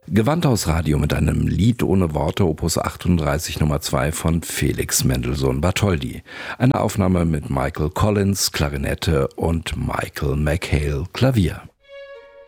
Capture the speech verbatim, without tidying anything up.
Gewandhausradio mit einem Lied ohne Worte, Opus achtunddreißig Nummer zwei von Felix Mendelssohn Bartholdy. Eine Aufnahme mit Michael Collins, Klarinette und Michael McHale, Klavier.